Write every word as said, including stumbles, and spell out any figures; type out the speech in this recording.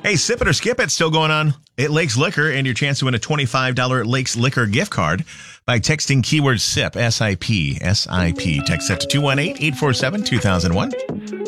Hey, Sip It or Skip It still going on at Lakes Liquor, and your chance to win a twenty-five dollars Lakes Liquor gift card by texting keyword SIP, S I P, S I P. Text that to two one eight, eight four seven, two thousand one.